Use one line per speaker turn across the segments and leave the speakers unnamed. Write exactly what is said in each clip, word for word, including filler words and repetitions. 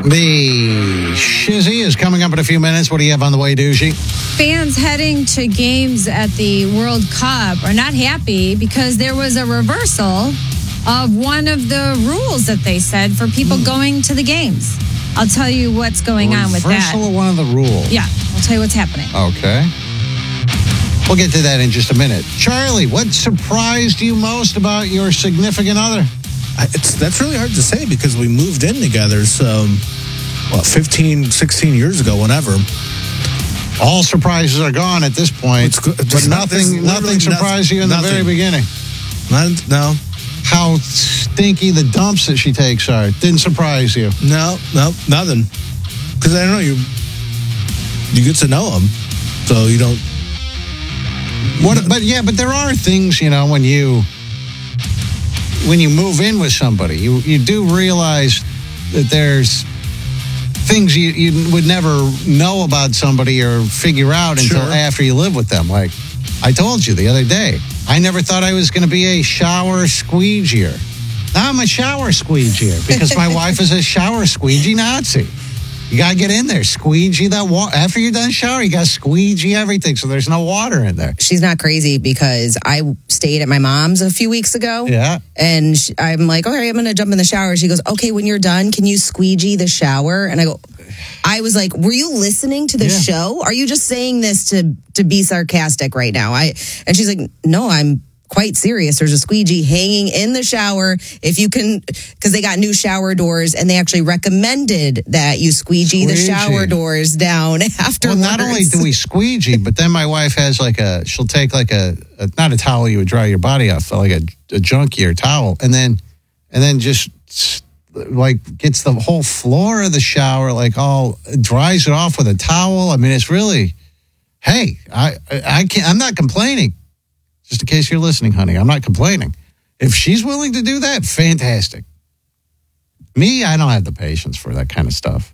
The Shizzy is coming up in a few minutes. What do you have on the way, Douchey?
Fans heading to games at the World Cup are not happy because there was a reversal of one of the rules that they said for people mm. going to the games. I'll tell you what's going on with that.
Reversal of one of the rules?
Yeah, I'll tell you what's happening.
Okay. We'll get to that in just a minute. Charlie, what surprised you most about your significant other?
It's That's really hard to say because we moved in together, so, what, fifteen, sixteen years ago, whenever.
All surprises are gone at this point. It's, it's but nothing nothing surprised you in nothing. the very beginning?
Not, no.
How stinky the dumps that she takes are. Didn't surprise you?
No, no, nothing. Because I don't know, you you get to know them, so you don't...
What? But yeah, but there are things, you know, when you... when you move in with somebody, you, you do realize that there's things you, you would never know about somebody or figure out until sure. after you live with them. Like I told you the other day, I never thought I was going to be a shower squeegeer. Now I'm a shower squeegeer because my wife is a shower squeegee Nazi. You got to get in there, squeegee that water. After you're done showering, you got to squeegee everything so there's no water in there.
She's not crazy because I stayed at my mom's a few weeks ago.
Yeah.
And she, I'm like, okay, I'm going to jump in the shower. She goes, okay, when you're done, can you squeegee the shower? And I go, I was like, were you listening to the yeah. show? Are you just saying this to, to be sarcastic right now? I And she's like, no, I'm quite serious. There's a squeegee hanging in the shower. If you can, because they got new shower doors and they actually recommended that you squeegee, squeegee. the shower doors down afterwards.
Well, not only do we squeegee, but then my wife has like a, she'll take like a, a not a towel you would dry your body off, like a, a junkier towel. And then, and then just like gets the whole floor of the shower, like all dries it off with a towel. I mean, it's really, hey, I, I can't, I'm not complaining. Just in case you're listening, honey, I'm not complaining. If she's willing to do that, fantastic. Me, I don't have the patience for that kind of stuff.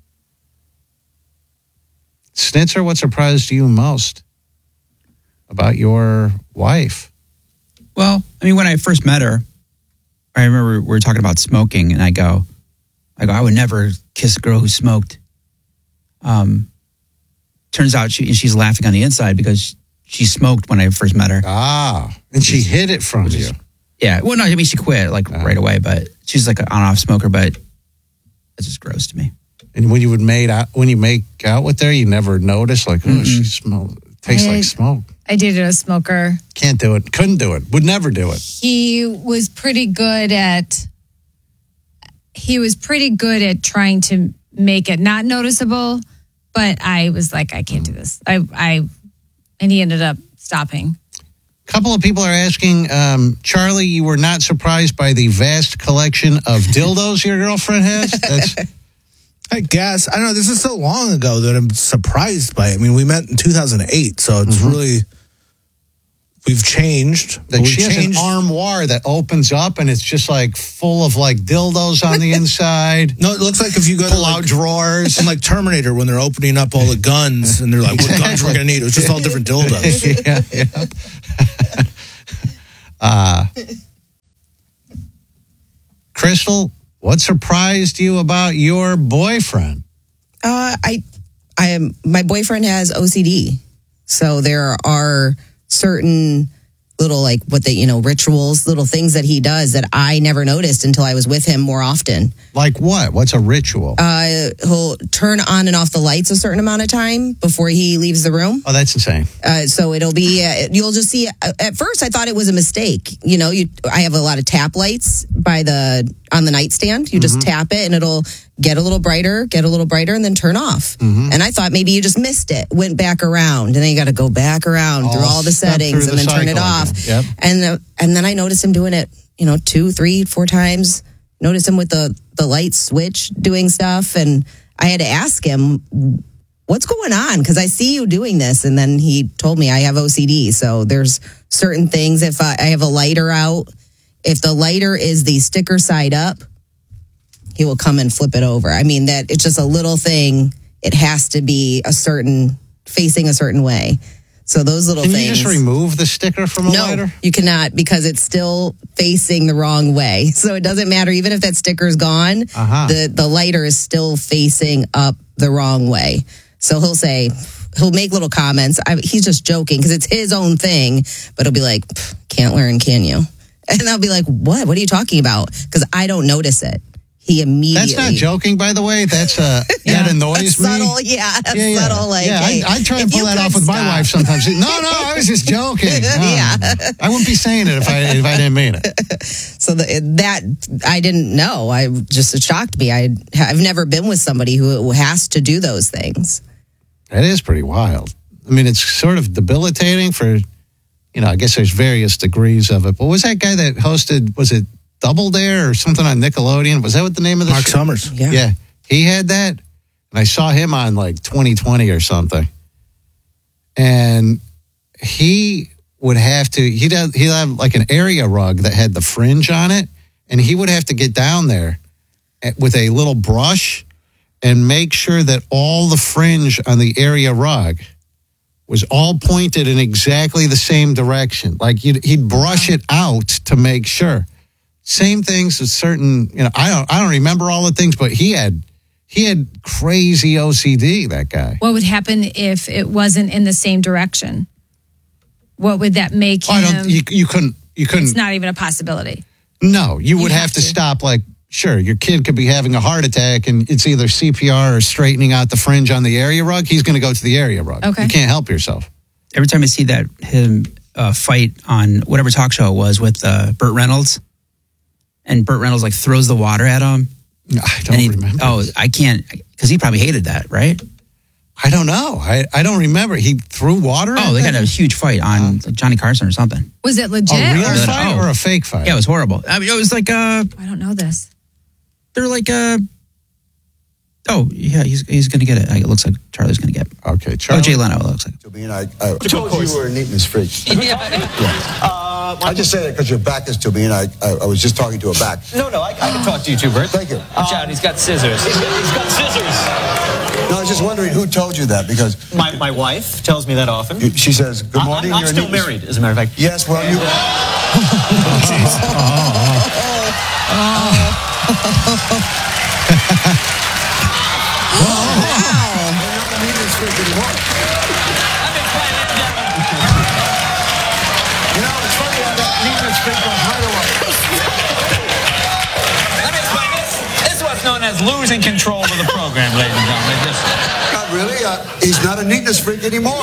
Snitzer, what surprised you most about your wife?
Well, I mean, when I first met her, I remember we were talking about smoking, and I go, I go, I would never kiss a girl who smoked. Um, turns out she, she's laughing on the inside because she smoked when I first met her.
Ah, and she hid it from you.
Yeah, well, no, I mean, she quit like uh, right away, but she's like an on-off smoker, but it's just gross to me.
And when you would made out, when you make out with her, you never notice, like, oh, mm-hmm. she smells, tastes I, like smoke.
I dated a smoker.
Can't do it. Couldn't do it. Would never do it.
He was pretty good at, he was pretty good at trying to make it not noticeable, but I was like, I can't do this. I, I, And he ended up stopping.
A couple of people are asking, um, Charlie, you were not surprised by the vast collection of dildos your girlfriend has? That's...
I guess. I don't know. This is so long ago that I'm surprised by it. I mean, we met in two thousand eight, so it's mm-hmm. really... We've changed.
That
we've
she has
changed.
an armoire that opens up and it's just like full of like dildos on the inside.
No, it looks like if you go
pull
to
out
like,
drawers.
And like Terminator when they're opening up all the guns and they're like, what guns we're going to need? It was just all different dildos.
yeah, yeah. uh, Crystal, what surprised you about your boyfriend?
Uh, I, I am, my boyfriend has O C D. So there are certain little, like, what they, you know, rituals, little things that he does that I never noticed until I was with him more often.
Like what? What's a ritual?
Uh, he'll turn on and off the lights a certain amount of time before he leaves the room.
Oh, that's insane.
Uh, so it'll be, uh, you'll just see, uh, at first I thought it was a mistake. You know, you, I have a lot of tap lights by the, on the nightstand. You just mm-hmm. tap it and it'll get a little brighter, get a little brighter, and then turn off. Mm-hmm. And I thought maybe you just missed it, went back around, and then you got to go back around all through all the settings and the then turn it off.
Yep.
And the, and then I noticed him doing it, you know, two, three, four times. Noticed him with the, the light switch doing stuff. And I had to ask him, what's going on? Because I see you doing this. And then he told me I have O C D. So there's certain things. If I, I have a lighter out, if the lighter is the sticker side up, he will come and flip it over. I mean, that it's just a little thing. It has to be a certain, facing a certain way. So those little
Can
things.
you just remove the sticker from a
no,
lighter?
you cannot because it's still facing the wrong way. So it doesn't matter. Even if that sticker's gone,
Uh-huh.
the, the lighter is still facing up the wrong way. So he'll say, he'll make little comments. I, he's just joking because it's his own thing, but he'll be like, can't learn, can you? And I'll be like, what? What are you talking about? Because I don't notice it. He immediately.
That's not joking, by the way. That's uh,
Yeah.
that annoys
a subtle,
me.
yeah, a
Yeah, yeah.
subtle, like,
yeah,
hey,
I, I try and
if
pull
you
that
could
off with my
stop.
wife sometimes. No, no, I was just joking. No,
Yeah.
I wouldn't be saying it if I if I didn't mean it.
So the, that I didn't know. I just it shocked me. I I've never been with somebody who has to do those things.
It is pretty wild. I mean, it's sort of debilitating for, you know, I guess there's various degrees of it. But was that guy that hosted, was it Double Dare or something on Nickelodeon? Was that what the name of the
Mark
show?
Summers.
Yeah.
Yeah. He had that. And I saw him on like twenty twenty or something. And he would have to, he'd have, he'd have like an area rug that had the fringe on it. And he would have to get down there with a little brush and make sure that all the fringe on the area rug was all pointed in exactly the same direction. Like he'd, he'd brush it out to make sure. Same things with certain, you know, I don't, I don't remember all the things, but he had, he had crazy O C D, that guy.
What would happen if it wasn't in the same direction? What would that make him?
I don't, you, you couldn't, you couldn't,
it's not even a possibility.
no, you would
You
have,
have
to,
to.
stop like, sure, your kid could be having a heart attack and it's either C P R or straightening out the fringe on the area rug. He's going to go to the area rug.
Okay.
You can't help yourself.
Every time I see that him uh, fight on whatever talk show it was with uh, Burt Reynolds, and Burt Reynolds like throws the water at him.
I don't
and he,
remember.
Oh, I can't, because he probably hated that, right?
I don't know. I, I don't remember. He threw water at
Oh, they
them?
got a huge fight on like, Johnny Carson or something.
Was it legit?
A real
or-
fight
Oh.
or a fake fight?
Yeah, it was horrible. I mean, it was like uh,
I don't know this.
they're like uh, oh yeah, he's he's gonna get it. It looks like Charlie's gonna get it.
Okay,
Oh,
Charlie.
Jay Leno, it looks like.
To me, and I, I told you you were a neatness freak.
Uh,
I just say that because your back is to me, and I, I, I was just talking to a back.
no, no, I, I can talk to you too, Bert.
Thank you.
Watch out, he's got scissors. He's got, he's got scissors.
No, I was just wondering who told you that because
My, my wife tells me that often.
you- she says, "Good morning."
I, am
you're a
still
neatness-"
married, as a matter of fact.
Yes, well, you. You know, it's funny how that neatness freak goes right away.
Let me explain this. This is what's known as losing control of the program, ladies and gentlemen. Just,
Not really. Uh, he's not a neatness freak anymore.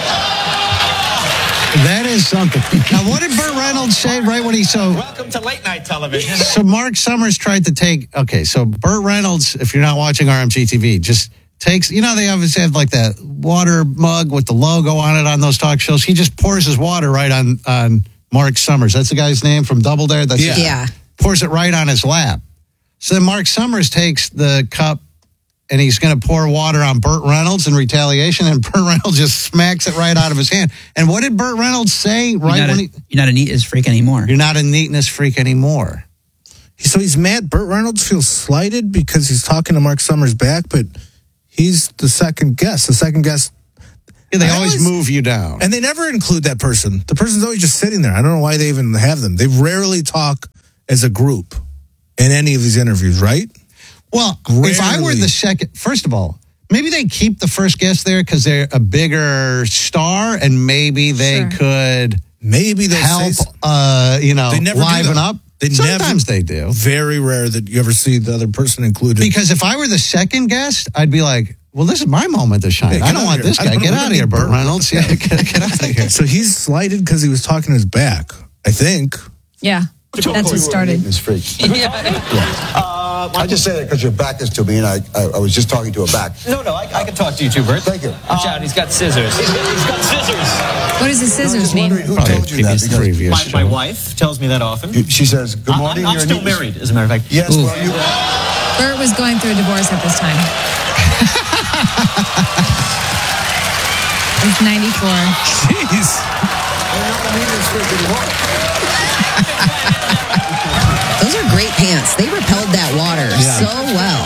That is something. Now, what did Burt Reynolds say right when he so?
welcome to late night television.
So Mark Summers tried to take. Okay, so Burt Reynolds, if you're not watching R M G T V, just takes. You know, they always have like that water mug with the logo on it on those talk shows. He just pours his water right on on Mark Summers. That's the guy's name from Double Dare. That's
Yeah.
Yeah.
Pours it right on his lap. So then Mark Summers takes the cup and he's going to pour water on Burt Reynolds in retaliation, and Burt Reynolds just smacks it right out of his hand. And what did Burt Reynolds say
You're
right
not,
when
a,
he?
you're not a neat as freak anymore.
You're not a neatness freak anymore.
So he's mad. Burt Reynolds feels slighted because he's talking to Mark Summers back, but he's the second guest. The second guest,
Yeah, they
I
always
always-
move you down.
and they never include that person. The person's always just sitting there. I don't know why they even have them. They rarely talk as a group in any of these interviews, right?
Well, if I were
Rarely.
the second, first of all, maybe they keep the first guest there because they're a bigger star, and maybe they
Sure.
could
Maybe they
help,
say
uh, you know,
They never do
liven
that.
up.
They
Sometimes
never-
they do.
very rare that you ever see the other person included.
Because if I were the second guest, I'd be like, well, this is my moment to shine.
Yeah, get
I don't
out
want
of here.
this
I
guy.
don't
Get
know.
out of here,
Burt
Burt Reynolds. Yeah, get, get out of here.
So he's slighted because he was talking to his back, I think.
Yeah. That's what
You were a
started.
neatness freak. I just say that because your back is to me, and I, I, I was just talking to a back.
No, no, I, I can talk to you too, Bert.
Thank you.
Watch out, he's got scissors. He's got, he's got scissors.
What does the
I was
scissors
just
mean?
wondering who
Probably
told you that
previous,
because
previous
My, my
show.
wife tells me that often.
you- she says, "Good
I-
morning."
I'm, I'm
you're a
still
neatness-"
married, as a matter of fact.
Yes, well, you.
Bert was going through a divorce at this time. It's ninety-four.
Jeez.
You're not a neatness freak anymore.
Those are great pants. They repelled that water
Yeah.
so well.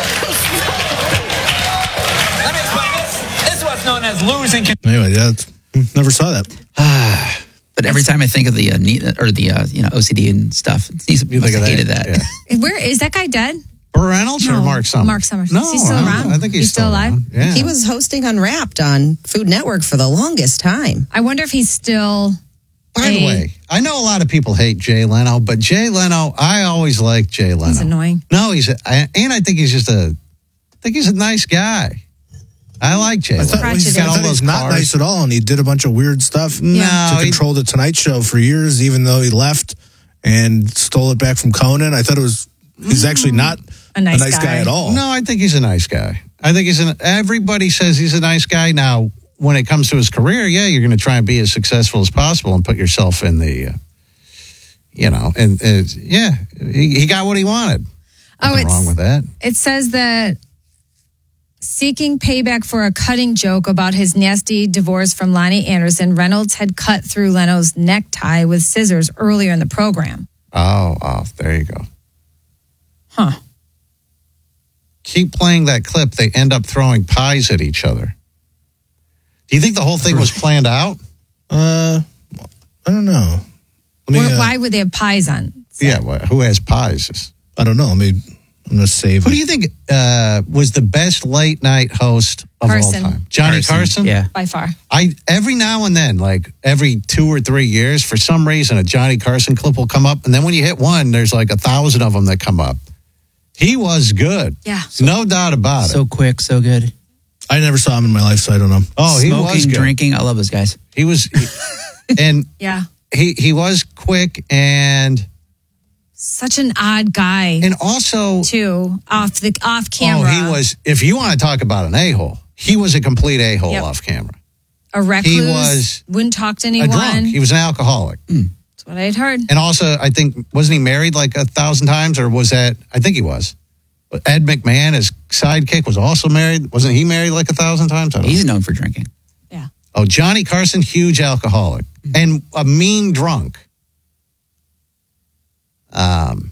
Let me explain this. This is what's known as losing control.
Anyway, that's Never saw that.
But every time I think of the uh, ne- or the uh, you know O C D and stuff, he's
You think of that?
hated that.
Yeah.
Where is that guy dead?
Burt Reynolds or
No,
Mark Summers?
Mark Summers.
No,
Is he still
I,
around?
I think he's,
He's still alive?
around. Yeah.
He was hosting Unwrapped on Food Network for the longest time.
I wonder if he's still.
By the
a-
way, I know a lot of people hate Jay Leno, but Jay Leno, I always liked Jay Leno.
He's annoying.
No, he's a, I, and I think he's just a, I think he's a nice guy. I like Jay
I
Leno.
thought,
He's
he's,
got
I
all
thought
those
he's not
cars.
nice at all, and he did a bunch of weird stuff
No,
to
he-
control the Tonight Show for years, even though he left and stole it back from Conan. I thought it was he's actually not
A nice
guy.
guy.
at all.
No, I think he's a nice guy. I think he's an. Everybody says he's a nice guy. Now, when it comes to his career, yeah, you're going to try and be as successful as possible and put yourself in the, uh, you know, and uh, yeah, he, he got what he wanted.
Oh,
Nothing
it's
wrong with that.
It says that seeking payback for a cutting joke about his nasty divorce from Lonnie Anderson, Reynolds had cut through Leno's necktie with scissors earlier in the program.
Oh, oh, there you go.
Huh.
Keep playing that clip. They end up throwing pies at each other. Do you think the whole thing was planned out?
Uh, I don't know. Let me,
Or
uh,
why would they have pies on?
Yeah, well, who has pies?
I don't know. I mean, I'm gonna save.
Who do you think uh, was the best late night host of
Carson.
all time? Johnny Carson?
Yeah.
By far.
I every now and then, like every two or three years, for some reason, a Johnny Carson clip will come up, and then when you hit one, there's like a thousand of them that come up. He was good,
Yeah.
no doubt about it.
So quick, so good.
I never saw him in my life, so I don't know.
Oh, he
Smoking,
was good.
drinking. I love those guys.
He was, he- and
Yeah.
he he was quick, and
Such an odd guy,
and also,
too, off the off camera.
oh, he was. If you want to talk about an a hole, he was a complete a hole
Yep.
off camera.
a recluse.
he was
wouldn't talk to
A
anyone.
drunk. He was an alcoholic.
That's what I'd heard.
And also, I think, wasn't he married like a thousand times, or was that? I think he was. But Ed McMahon, his sidekick, was also married. Wasn't he married like a thousand times? I don't
He's
know.
known for drinking.
Yeah.
Oh, Johnny Carson, huge alcoholic and a mean drunk. Um,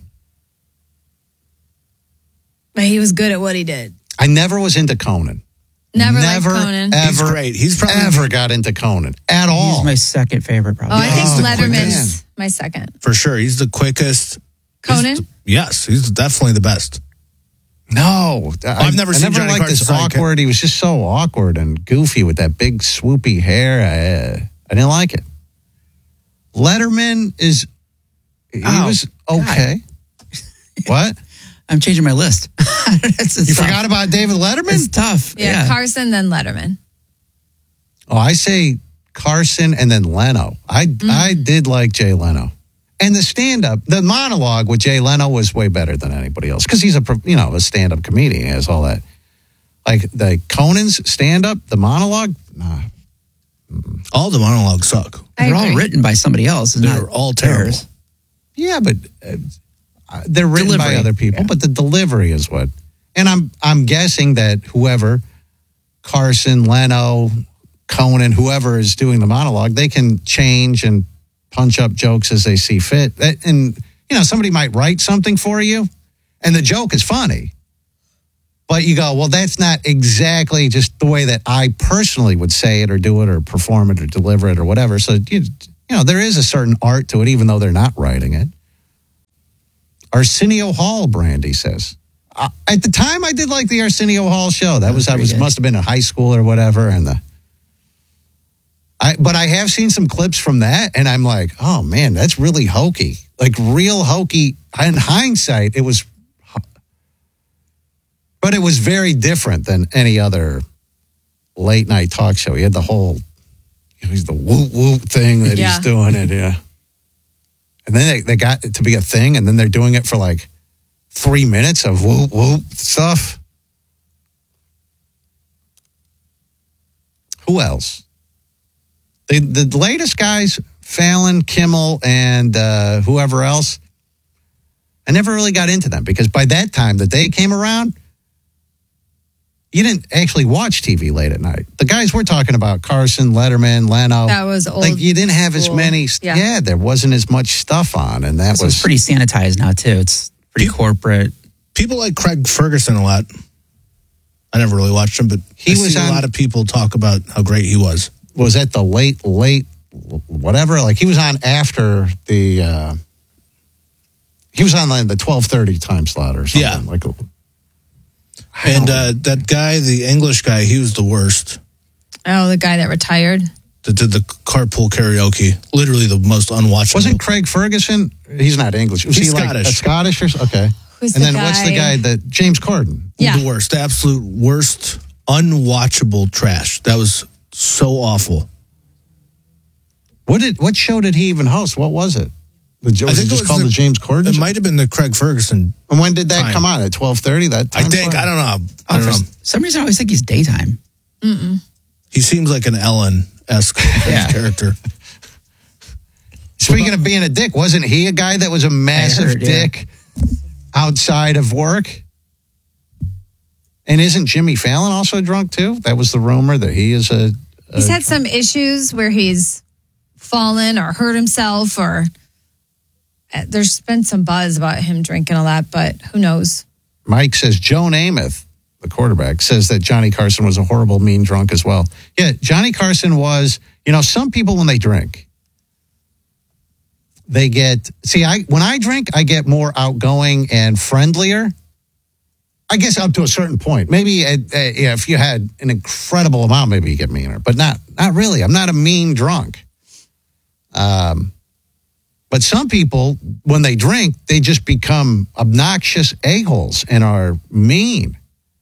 But he was good at what he did.
I never was into Conan.
Never,
never
liked Conan.
ever,
He's great. He's probably
ever got into Conan at all.
He's my second favorite,
Oh,
probably.
I think
Oh,
Letterman's my second.
for sure. He's the quickest.
Conan?
He's the- yes, he's definitely the best.
No, I,
I've never
I
seen
never
Johnny
liked this
Carson's sidekick.
awkward. He was just so awkward and goofy with that big swoopy hair. I, uh, I didn't like it. Letterman is he
Oh,
was okay. What?
I'm changing my list. It's- it's
You
tough.
forgot about David Letterman?
It's tough.
Yeah,
Yeah.
Carson, then Letterman.
Oh, I say Carson and then Leno. I I did like Jay Leno. And the stand-up, the monologue with Jay Leno was way better than anybody else because he's a pro- you know a stand-up comedian. He has all that. Like the Conan's stand-up, the monologue. Nah.
All the monologues suck.
I
They're all
agree.
written by somebody else. It's
They're
not
all terrible.
theirs.
Yeah, but uh, they're written by
Delivery.
other people.
Yeah.
But the delivery is what. And I'm I'm guessing that whoever, Carson, Leno, Conan, whoever is doing the monologue, they can change and punch up jokes as they see fit. That- And you know, somebody might write something for you, and the joke is funny. But you go, well, that's not exactly just the way that I personally would say it or do it or perform it or deliver it or whatever. So, you, you know, there is a certain art to it, even though they're not writing it. Arsenio Hall, Brandy says. Uh, at the time, I did like the Arsenio Hall show. That, was, I
pretty
was
good.
must have been in high school or whatever. And the, I, but I have seen some clips from that, and I'm like, oh man, that's really hokey, like real hokey. In hindsight, it was, but it was very different than any other late night talk show. He had the whole, you know, he's the whoop whoop thing that
Yeah.
he's doing it, yeah. And then they, they got it to be a thing, and then they're doing it for like three minutes of whoop whoop stuff. Who else? The the latest guys, Fallon, Kimmel, and uh, whoever else, I never really got into them because by that time that they came around, you didn't actually watch T V late at night. The guys we're talking about, Carson, Letterman, Leno,
That was old
like you didn't have as
school.
many.
Yeah.
Yeah. there wasn't as much stuff on, and that
So
was
it's pretty sanitized now too. It's pretty corporate.
People like Craig Ferguson a lot. I never really watched him, but
He
I
was
see
on-
a lot of people talk about how great he was.
was at the late, late, whatever. Like he was on after the, uh, he was on like the twelve thirty time slot or something.
Yeah.
Like,
And uh, that guy, the English guy, he was the worst.
Oh, the guy that retired.
That did the carpool karaoke. Literally the most unwatchable.
wasn't Craig Ferguson? He's not English. Was
He's
he like
Scottish.
a Scottish or something? Okay.
Who's
and
the
then what's the
guy?
guy that James Corden?
Yeah.
The worst. The absolute worst, unwatchable trash. That was so awful.
What did what show did he even host? What was it? The, was
I
it
think it
just
was
called
the-
the, James Corden?
It
show?
might have been the Craig Ferguson.
And when did that
time.
come on? At twelve thirty? That
I
time
think.
slot?
I don't know. I
Oh,
don't
for
know.
some reason, I always think he's daytime.
He seems like an Ellen-esque
Yeah.
character.
Speaking of being a dick, wasn't he a guy that was a massive
heard, yeah.
dick outside of work? And isn't Jimmy Fallon also drunk too? That was the rumor that he is a. a
He's had some issues where he's fallen or hurt himself, or uh, there's been some buzz about him drinking a lot, but who knows?
Mike says Joe Namath, the quarterback, says that Johnny Carson was a horrible, mean drunk as well. Yeah, Johnny Carson was. You know, some people when they drink, they get. See, I when I drink, I get more outgoing and friendlier. I guess up to a certain point. Maybe uh, uh, yeah, if you had an incredible amount, maybe you get meaner, but not not really. I'm not a mean drunk. Um, but some people, when they drink, they just become obnoxious a-holes and are mean.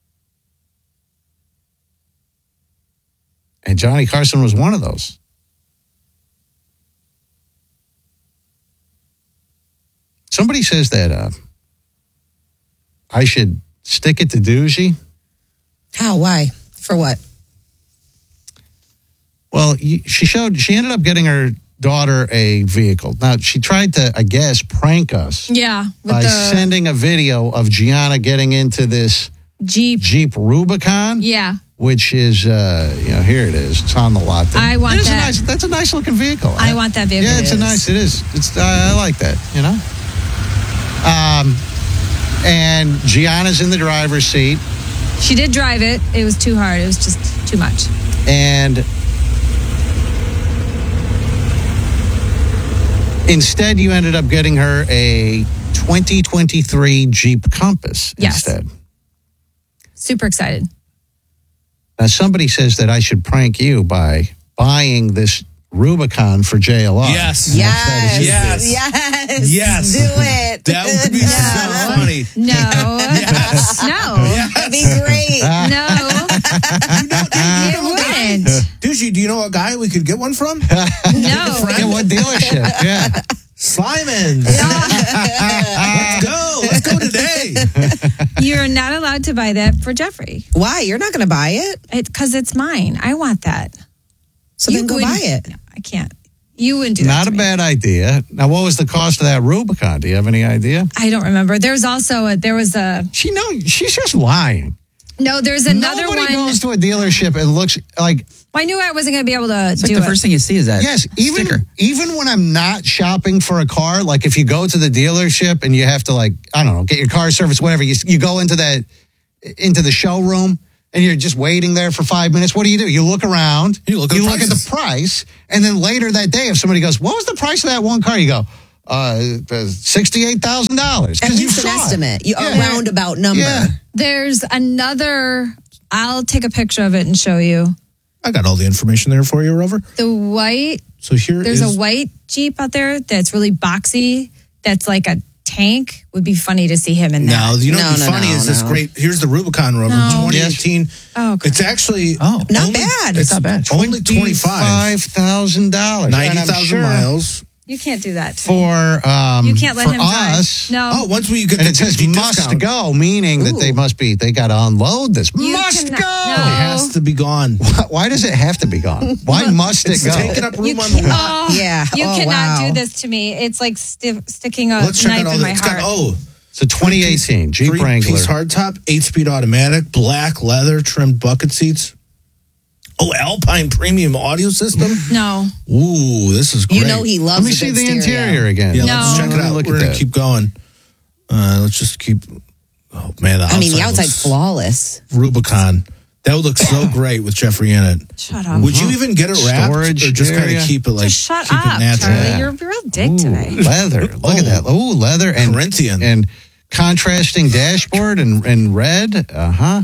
And Johnny Carson was one of those. Somebody says that uh, I should stick it to Doogie.
How? Why? For what?
Well, you- she showed, she ended up getting her daughter a vehicle. Now, she tried to, I guess, prank us
Yeah, with
by
the
sending a video of Gianna getting into this
Jeep.
Jeep Rubicon,
Yeah,
which is, uh, you know, here it is. It's on the lot there.
I want
It is a
that.
nice, that's a nice looking vehicle.
I want that vehicle.
Yeah, it's a
It
nice,
is.
it is. It's, I I like that, you know? Um, and Gianna's in the driver's seat.
She did drive it. It was too hard. It was just too much.
And instead, you ended up getting her a twenty twenty-three Jeep Compass
Yes.
instead.
Super excited.
Now, somebody says that I should prank you by buying this Rubicon for J L R.
Yes.
Yes.
Yes.
Yes.
Yes.
Do it.
That would be so funny.
No. No.
That'd be great.
No. It wouldn't.
Doogie, do you know a guy we could get one from?
No.
Yeah, what dealership? Yeah.
Slimans. Let's go. Let's go today.
You're not allowed to buy that for Jeffrey.
Why? You're not going to buy it?
Because it's mine. I want that.
So then go
wouldn't-
buy it.
No, I can't. You wouldn't do that.
Not
to
a
me.
bad idea. Now, what was the cost of that Rubicon? Do you have any idea?
I don't remember. There's also a, there was a,
She know she's just lying.
no, there's another
Nobody
one.
goes to a dealership and looks like
I knew I wasn't going to be able to
It's like
do
the
it.
first thing you see is that
yes, even
sticker.
even when I'm not shopping for a car, like if you go to the dealership and you have to like I don't know get your car serviced, whatever, you you go into that into the showroom and you're just waiting there for five minutes. What do you do? You look around,
You look at the
at the
prices.
price, and then later that day, if somebody goes, "What was the price of that one car?" You go, "Uh, sixty-eight thousand dollars."
At least an estimate. You,
Yeah.
A roundabout number.
Yeah.
There's another, I'll take a picture of it and show you.
I got all the information there for you, Rover.
The white,
So here
there's
is
a white Jeep out there that's really boxy, that's like a tank. Would be funny to see him in that.
Now, you know
No,
what's
no,
funny
no,
is this
no.
great. Here's the Rubicon, Rover,
No.
twenty eighteen.
Oh, okay.
It's actually
Oh.
Not
only-
bad.
It's
not bad.
Only twenty-five.
thousand dollars,
ninety thousand miles.
You can't do that.
for um
You can't let
for
him drive.
us.
No.
Oh, once we get
And
the
it says
Doogie
must
discount,
go, meaning that they
Ooh.
must be, they got to unload this.
You
must
cannot-
go.
no.
It has to be gone.
Why, why does it have to be gone? Why must it
It's
go?
taking up room
You
on the
cannot-
lot.
Yeah.
You
Oh,
cannot
wow.
do this to me. It's like sti- sticking a
Let's check
knife
out all
in
the.
my
It's
heart.
got oh,
It's a twenty eighteen Jeep Wrangler.
three-piece hardtop, eight-speed automatic, black leather trimmed bucket seats. Oh, Alpine premium audio system.
No.
Ooh, this is great.
You know he loves
Let me
a
see
good
the
stereo.
interior again.
Yeah,
No.
let's check it
Let me
out.
Look
We're
at
gonna
that.
keep going. Uh, let's just keep. Oh man, the
I mean, the
outside
outside's
looks-
flawless.
Rubicon. That would look so great with Jeffrey in it.
Shut up.
Would you even get it wrapped
Storage
or just kind
area?
of keep it like
Just shut
keep
up,
it natural?
Charlie.
Yeah.
You're a real dick
Ooh,
today.
leather. Look
Oh.
at that. Oh, leather and
Corinthian.
and contrasting dashboard and, and red. Uh huh.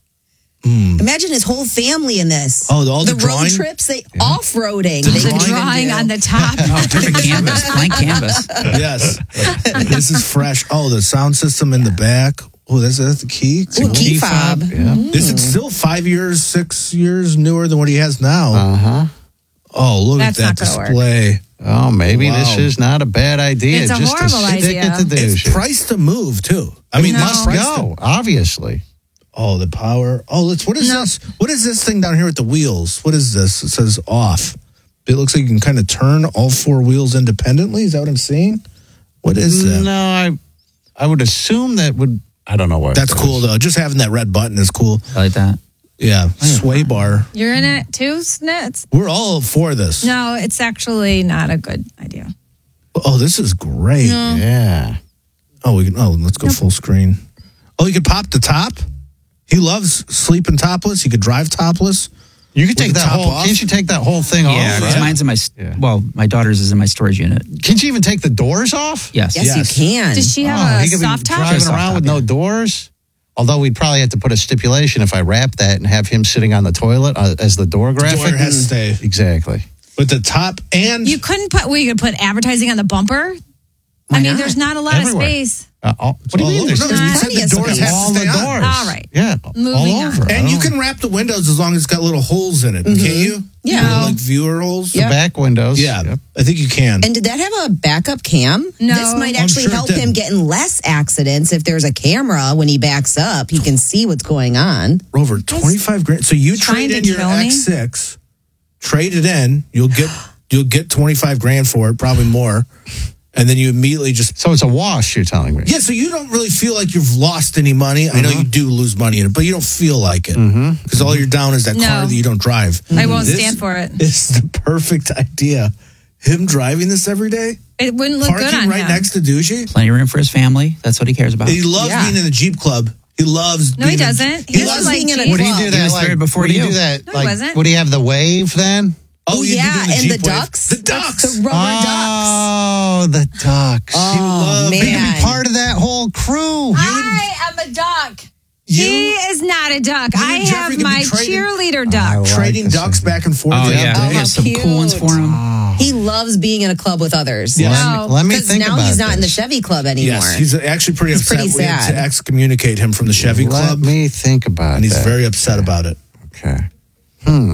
Imagine his whole family in this.
Oh, all the
road
drawing?
trips, they off-roading.
There's
They
a
even
drawing
do.
on the top.
Oh, perfect canvas, blank canvas.
Yes. This is fresh. Oh, the sound system in the back. Oh, that's, that's the key.
Ooh, key fob.
Yeah.
This is still five years, six years newer than what he has now.
Uh huh.
Oh, look
That's
at that
not gonna work.
display.
Oh, maybe
Wow.
this is not a bad idea.
It's a
just
horrible
to stick
idea.
it to the
It's priced to move too. I mean,
It
No.
must
priced
go,
to-
obviously.
oh, the power. Oh, let's. What is
No.
this? What is this thing down here with the wheels? What is this? It says off. It looks like you can kind of turn all four wheels independently. Is that what I'm seeing? What is that?
No, I I would assume that would. I don't know what.
That's
it is.
cool though. Just having that red button is cool.
I like that.
Yeah, sway bar.
You're in it too, Snitz?
We're all for this.
No, it's actually not a good idea.
Oh, this is great.
Yeah.
Oh, we can. Oh, let's go full screen. Oh, you can pop the top. He loves sleeping topless. He could drive topless.
You could take
With the
that
top
whole.
off?
Can't you take that whole thing
Yeah,
off?
'cause
right?
mine's in my, s-
Yeah.
well, my daughter's is in my storage unit.
Can't you even take the doors off?
Yes.
Yes,
Yes.
you can.
Does she
Oh,
have
he
a
could
soft
be
top?
driving
Soft
around
top,
with
yeah.
no doors. Although we'd probably have to put a stipulation if I wrap that and have him sitting on the toilet uh, as the door graphic.
Door has to stay.
Exactly.
With the top and
You couldn't put, we could put advertising on the bumper? I mean,
not?
there's not a lot
Everywhere.
of space.
Uh, all, what do you
all
mean?
over.
There's
No,
there's
you said
plenty
the
of
doors
space.
have to
all
stay
the
on.
doors.
All right.
Yeah.
Moving
all
on.
over.
And
Oh.
you can wrap the windows as long as it's got little holes in it, can't you?
Yeah.
Little, like viewer holes.
the
Yeah.
back windows.
Yeah,
Yep.
I think you can.
And did that have a backup cam?
No.
This might
I'm
actually
sure it
help
did.
him get in less accidents if there's a camera when he backs up. He can see what's going on.
Over twenty-five grand. So you
Trying
trade
to
in your
kill me?
X six, trade it in. You'll get you'll get twenty-five grand for it, probably more, and then you immediately just
So it's a wash. You're telling me.
yeah. So you don't really feel like you've lost any money. I
Mm-hmm.
know you do lose money in it, but you don't feel like it because all you're down is that
No.
car that you don't drive.
I won't
This
stand for it.
is the perfect idea. Him driving this every day,
It wouldn't look good
parking
on
right
him.
next to Douchey.
Plenty of room for his family. That's what he cares about.
He loves
Yeah.
being in the Jeep Club. He loves.
No, he
being in-
doesn't.
he
He
loves
doesn't like
being in a
Jeep.
Would he
club.
do
He
that
was
like
there before
would he
you.
do that
No, he
like
wasn't.
would he have the wave then?
Oh, you'd be
yeah,
doing the
and
Jeep
the
wave.
ducks.
The ducks.
The rubber ducks.
Oh, the ducks.
Oh,
He loved
He could
man.
be part of that whole crew.
I am a duck.
You-
he is not a duck.
You
I
and Jeffrey
have
could be
my
trading-
cheerleader duck.
Oh,
Trading
like this
ducks
idea.
back and forth.
Oh,
the
yeah.
other
Oh,
He
day.
has some
cute.
cool ones for him.
He loves being in a club with others.
Let
No.
me, let me
Because
think
now
about
he's not in the
this.
Chevy Club anymore.
Yes, he's actually pretty
It's
upset.
pretty
We had
sad.
to excommunicate him from the Chevy
Let
Club,
me think about
and he's
that.
very upset about it.
Okay. Hmm.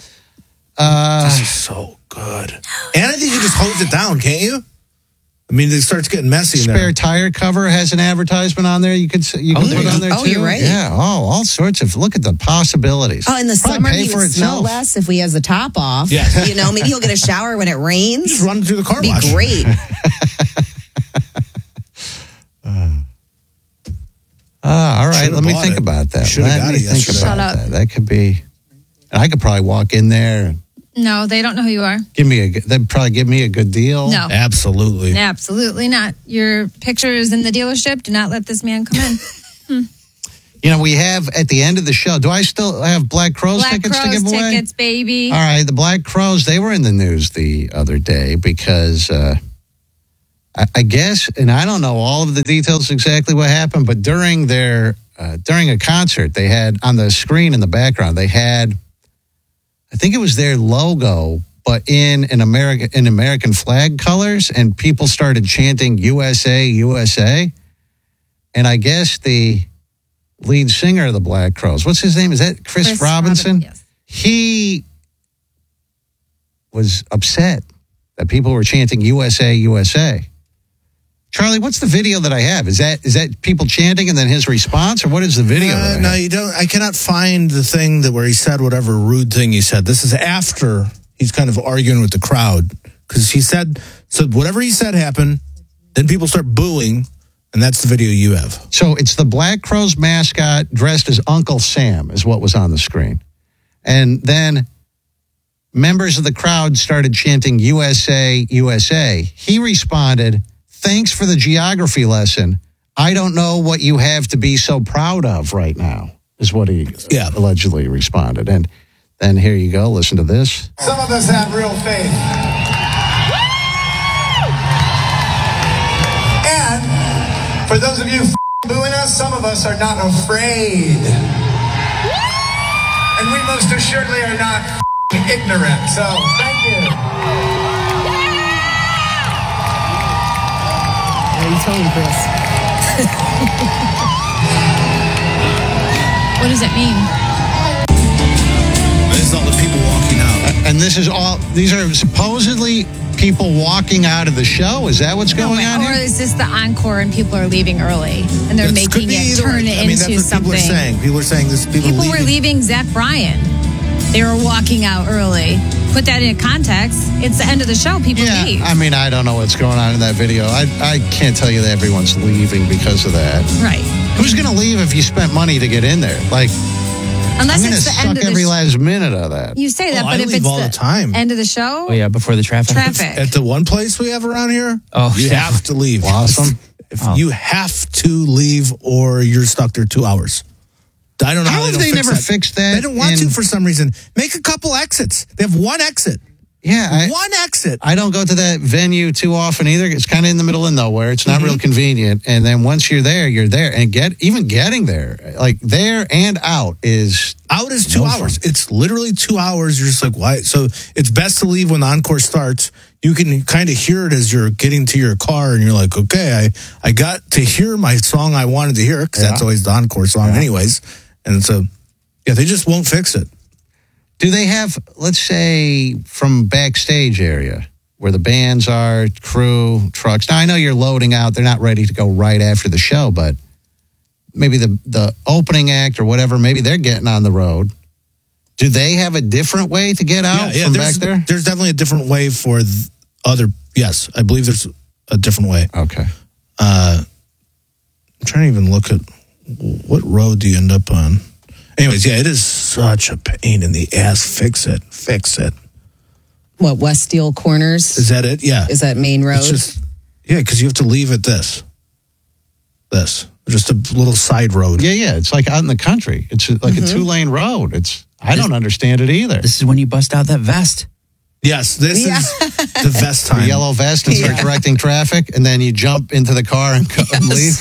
Uh,
This is so good. And I think you just hose it down, can't you? I mean, it starts getting messy in
spare
there.
tire cover has an advertisement on there. You could s- you
Oh,
can
there
put
you
on
go.
there
Oh,
too.
you're right.
Yeah. Oh, all sorts of. Look at the possibilities.
Oh, in the
Probably
summer
pay
he
for
would smell
itself.
less if he has the top off.
Yeah.
You know, maybe he'll get a shower when it rains.
Just run through the car
Be
wash.
great.
Ah, all right.
Should've
Let me
bought
think
it.
about that.
Should've
Let
got
me
it
think
yesterday.
about
Shut up.
that. That could be. I could probably walk in there and
No, they don't know who you are.
give me a. good- They'd probably give me a good deal.
No.
Absolutely.
Absolutely not. Your picture is in the dealership. Do not let this man come in.
You know, we have at the end of the show. Do I still have Black Crows
Black
tickets
Crowes
to give away?
tickets, baby.
All right, the Black Crows, they were in the news the other day because uh, I, I guess, and I don't know all of the details exactly what happened, but during their uh, during a concert, they had on the screen in the background, they had, I think it was their logo, but in an American in American flag colors, and people started chanting U S A, U S A, and I guess the lead singer of the Black Crows, what's his name? Is that Chris,
Chris
Robinson?
Robin- yes.
He was upset that people were chanting U S A, U S A. Charlie, what's the video that I have? Is that is that people chanting and then his response, or what is the video?
Uh,
that I
no,
have?
you don't. I cannot find the thing that where he said whatever rude thing he said. This is after he's kind of arguing with the crowd because he said so. Whatever he said happened. Then people start booing, and that's the video you have.
So it's the Black Crows mascot dressed as Uncle Sam is what was on the screen. And then members of the crowd started chanting U S A, U S A. He responded, "Thanks for the geography lesson. I don't know what you have to be so proud of right now." is what he
Yeah.
allegedly responded. And then here you go. Listen to this.
Some of us have real faith. And for those of you f- booing us, some of us are not afraid. And we most assuredly are not f- ignorant. So, thank you.
What are you telling Chris?
What does it mean?
This is all the people walking out.
And this is all, these are supposedly people walking out of the show. Is that what's going on
Or
here?
is this the encore and people are leaving early and they're
This could
making
be
it
either
turn
way.
it
I mean, that's
into
what
something?
people are saying. People are saying this. People,
People
leaving.
were leaving Zach Bryan. They were walking out early. Put that in context. It's the end of the show. People
Yeah,
leave.
I mean, I don't know what's going on in that video. I, I can't tell you that everyone's leaving because of that.
Right.
Who's going to leave if you spent money to get in there? Like,
Unless
I'm going to
it's the
suck
end of the
every
sh-
last minute of that.
You say that,
Oh,
but
I
if
leave
it's
all
the,
the time.
end of the show,
Oh, yeah, before the traffic.
traffic.
At the one place we have around here,
Oh,
you
yeah.
have to leave.
Awesome.
If
Oh.
you have to leave, or you're stuck there two hours. I don't know how,
How
they
have
don't
they
fix
never
that.
fixed that
They don't want to
in-
for some reason. Make a couple exits. They have one exit.
Yeah. I,
one exit.
I don't go to that venue too often either. It's kind of in the middle of nowhere. It's not
Mm-hmm.
real convenient. And then once you're there, you're there. And get even getting there, like there and out is
Out is two
No
hours.
fun.
It's literally two hours. You're just like, why? So it's best to leave when the encore starts. You can kind of hear it as you're getting to your car, and you're like, okay, I, I got to hear my song I wanted to hear, because
Yeah.
that's always the encore song,
Yeah.
anyways. And so, yeah, they just won't fix it.
Do they have, let's say, from backstage area where the bands are, crew, trucks? Now, I know you're loading out. They're not ready to go right after the show, but maybe the, the opening act or whatever, maybe they're getting on the road. Do they have a different way to get out from back
there's,
there?
there's definitely a different way for th- other, yes, I believe there's a different way.
Okay.
Uh, I'm trying to even look at what road do you end up on. Anyways, yeah, it is such a pain in the ass. Fix it. Fix it.
What, West Steel Corners?
Is that it? Yeah.
Is that main road?
It's just, yeah, because you have to leave at this. This. Just a little side road.
Yeah, yeah. It's like out in the country. It's like a two lane road. It's I don't understand it either.
This is when you bust out that vest.
Yes, this
Yeah.
is the vest
The
time.
yellow vest and start
Yeah.
directing traffic, and then you jump into the car and, go and leave.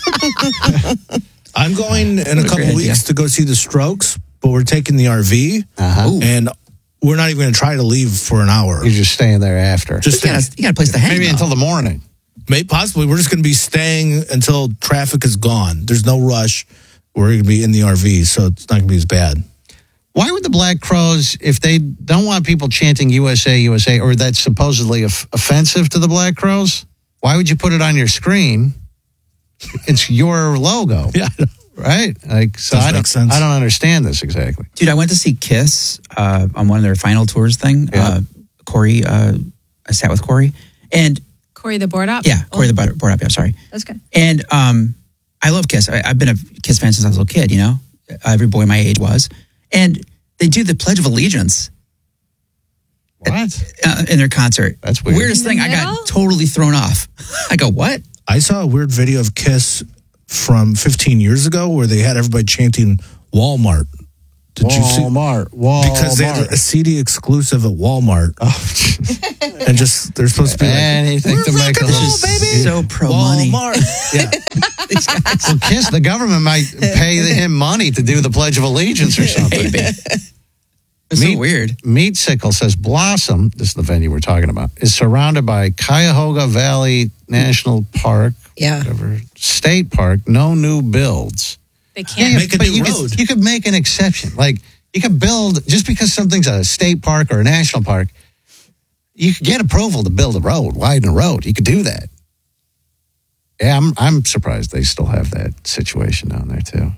I'm going in a
What a
couple
great
weeks
idea.
to go see the Strokes, but we're taking the R V,
Uh-huh.
and we're not even going to try to leave for an hour.
You're just staying there after.
Just
You got, a, you got a place to hang.
maybe
though.
until the morning.
May, possibly, we're just going to be staying until traffic is gone. There's no rush. We're going to be in the R V, so it's not going to be as bad.
Why would the Black Crowes, if they don't want people chanting U S A, U S A, or that's supposedly off- offensive to the Black Crowes, why would you put it on your screen? It's your logo,
Yeah.
right? Like, so
Does
I
make
don't,
sense.
I don't understand this exactly.
Dude, I went to see Kiss uh, on one of their final tours thing.
Yeah.
Uh, Corey, uh, I sat with Corey. And
Corey the board up.
yeah, Corey the board board up. Yeah, sorry.
That's good.
And um, I love Kiss. I, I've been a Kiss fan since I was a little kid, you know? Every boy my age was. And they do the Pledge of Allegiance
What?
uh, in their concert.
That's weird.
Weirdest
In the
thing, I
middle?
got totally thrown off. I go, what?
I saw a weird video of Kiss from fifteen years ago where they had everybody chanting Walmart. Did you see?
Walmart. Walmart.
Because they had a C D exclusive at Walmart. And just, they're supposed to be like,
Anything to
"We're
make a
rock and roll,
little
baby."
So pro money.
Walmart. Yeah.
Well, Kiss, the government might pay him money to do the Pledge of Allegiance or something.
Maybe. It's
Meat-
so weird.
Meat Sickle says Blossom, this is the venue we're talking about, is surrounded by Cuyahoga Valley National Park,
Yeah.
whatever, State Park, no new builds.
They can't.
Make a
but
new
you
road.
Could, you could make an exception. Like, you could build, just because something's a state park or a national park, you could get approval to build a road, widen a road. You could do that. Yeah, I'm, I'm surprised they still have that situation down there, too.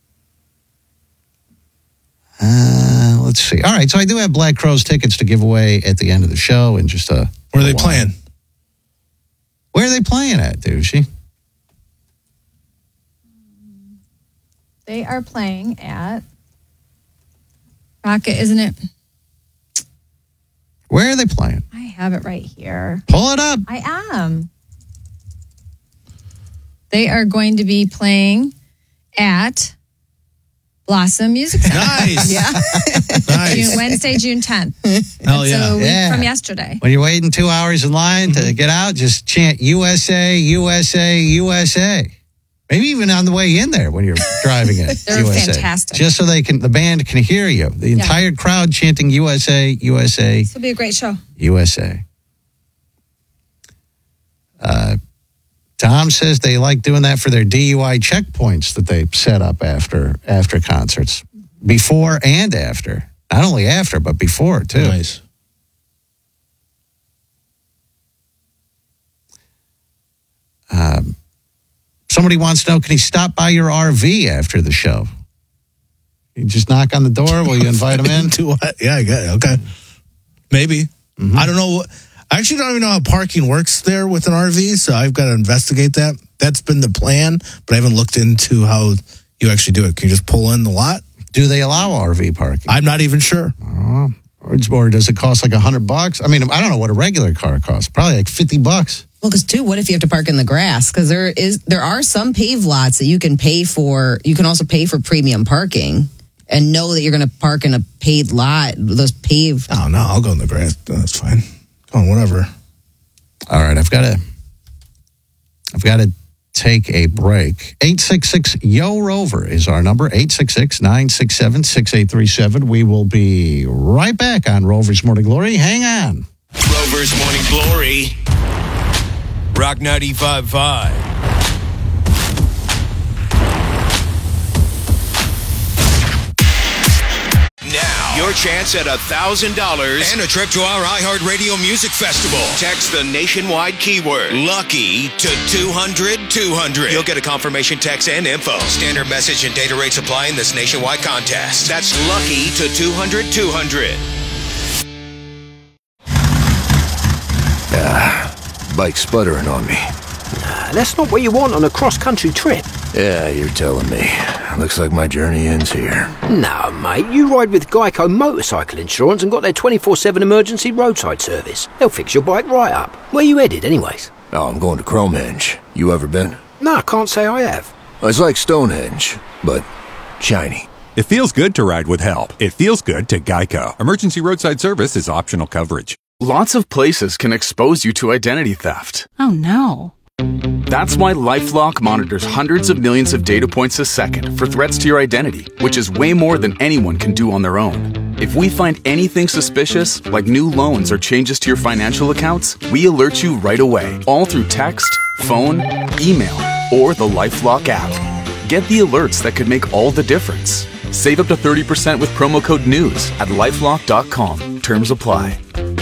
Uh, let's see. All right, so I do have Black Crowes tickets to give away at the end of the show in just a.
Where are they
a while.
playing?
Where are they playing at, Douchey?
They are playing at Rocket, isn't it?
Where are they playing?
I have it right here.
Pull it up.
I am. They are going to be playing at Blossom Music Center.
Nice.
Yeah.
Nice.
June, Wednesday, June tenth.
Hell yeah.
So a week
Yeah.
from yesterday.
When you're waiting two hours in line to get out, just chant U S A, U S A, U S A. Maybe even on the way in there when you're driving it.
They're
U S A.
fantastic.
Just so they can, the band can hear you. The
Yeah.
entire crowd chanting U S A, U S A,
This will be a great show.
U S A. Uh, Tom says they like doing that for their D U I checkpoints that they set up after after concerts, before and after. Not only after, but before too.
Nice.
Um, somebody wants to know: can he stop by your R V after the show? You just knock on the door. Will you invite him in?
To what? Yeah, I got it. Okay. Maybe.
Mm-hmm.
I don't know. what- I actually don't even know how parking works there with an R V, so I've got to investigate that. That's been the plan, but I haven't looked into how you actually do it. Can you just pull in the lot?
Do they allow R V parking?
I'm not even sure.
Oh, or, or does it cost like a hundred bucks? I mean, I don't know what a regular car costs. Probably like fifty bucks.
Well, because too, what if you have to park in the grass? Because there is there are some paved lots that you can pay for. You can also pay for premium parking and know that you're going to park in a paved lot. Those paved.
Oh, no, I'll go in the grass. That's fine. Go on, whatever.
All right, I've got to. I've got to take a break. eight six six Yo Rover is our number. eight six six, nine six seven, six eight three seven. We will be right back on Rover's Morning Glory. Hang on.
Rover's Morning Glory. Rock ninety-five point five. Now, your chance at one thousand dollars and a trip to our iHeartRadio Music Festival. Text the nationwide keyword LUCKY to two hundred two hundred. You'll get a confirmation text and info. Standard message and data rates apply in this nationwide contest. That's LUCKY to two hundred two hundred.
Ah, bike sputtering on me.
Nah, that's not what you want on a cross-country trip.
Yeah, you're telling me. Looks like my journey ends here.
No, mate, you ride with Geico Motorcycle Insurance and got their twenty-four seven emergency roadside service. They'll fix your bike right up. Where you headed, anyways?
Oh, I'm going to Cromehenge. You ever been?
No, I can't say I have.
It's like Stonehenge, but shiny.
It feels good to ride with help. It feels good to Geico. Emergency roadside service is optional coverage.
Lots of places can expose you to identity theft.
Oh, no.
That's why LifeLock monitors hundreds of millions of data points a second for threats to your identity, which is way more than anyone can do on their own. If we find anything suspicious, like new loans or changes to your financial accounts, we alert you right away, all through text, phone, email, or the LifeLock app. Get the alerts that could make all the difference. Save up to thirty percent with promo code NEWS at lifelock dot com. Terms apply.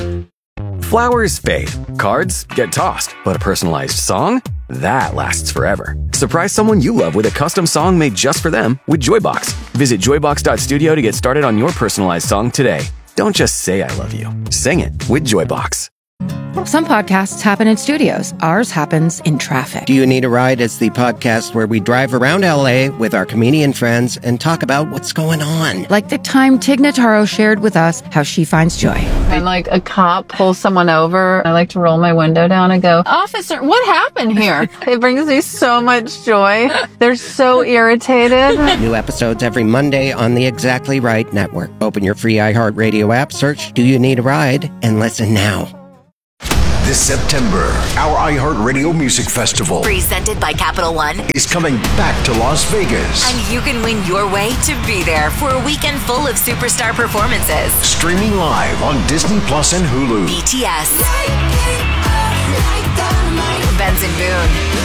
Flowers fade, cards get tossed, but a personalized song? That lasts forever. Surprise someone you love with a custom song made just for them with Joybox. Visit joybox dot studio to get started on your personalized song today. Don't just say I love you. Sing it with Joybox.
Some podcasts happen in studios. Ours happens in traffic.
Do You Need a Ride is the podcast where we drive around L A with our comedian friends and talk about what's going on.
Like the time Tig Notaro shared with us how she finds joy.
When like a cop pulls someone over, I like to roll my window down and go, "Officer, what happened here?" It brings me so much joy. They're so irritated.
New episodes every Monday on the Exactly Right Network. Open your free iHeartRadio app, search Do You Need a Ride, and listen now.
This September, our iHeartRadio Music Festival
presented by Capital One
is coming back to Las Vegas.
And you can win your way to be there for a weekend full of superstar performances.
Streaming live on Disney Plus and Hulu.
B T S, Benson Boone,